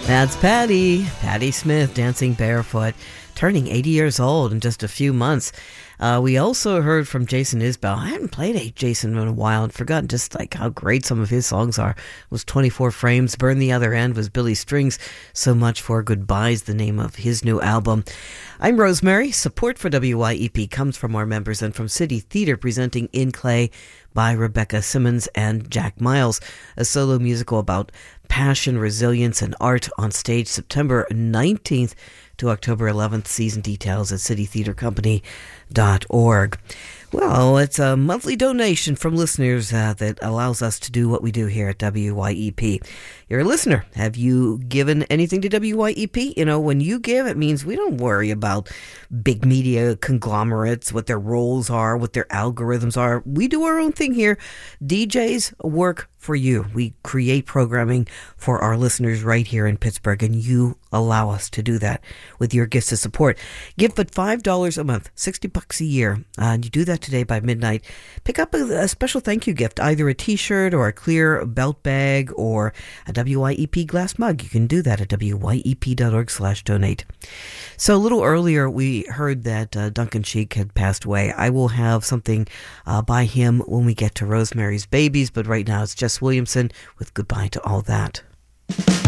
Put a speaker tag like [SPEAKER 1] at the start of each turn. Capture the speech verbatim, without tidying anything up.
[SPEAKER 1] That's Patti, Patti Smith, dancing barefoot, turning eighty years old in just a few months. Uh, we also heard from Jason Isbell. I hadn't played a Jason in a while and forgotten just like how great some of his songs are. It was twenty-four Frames. Burn the Other End was Billy Strings. So Much for Goodbye's the name of his new album. I'm Rosemary. Support for W Y E P comes from our members and from City Theater, presenting In Clay by Rebecca Simmons and Jack Miles, a solo musical about passion, resilience, and art on stage September nineteenth to October eleventh. Season details at city theater company dot org. Well, it's a monthly donation from listeners uh, that allows us to do what we do here at W Y E P. You're a listener. Have you given anything to W Y E P? You know, when you give, it means we don't worry about big media conglomerates, what their roles are, what their algorithms are. We do our own thing here. D Js work for you. We create programming for our listeners right here in Pittsburgh, and you allow us to do that with your gifts of support. Give but five dollars a month, sixty bucks a year. Uh, and you do that today by midnight. Pick up a, a special thank you gift, either a t-shirt or a clear belt bag or a W Y E P glass mug. You can do that at W Y E P dot org slash donate. So a little earlier, we heard that uh, Duncan Sheik had passed away. I will have something uh, by him when we get to Rosemary's Babies, but right now it's Jess Williamson with Goodbye to All That.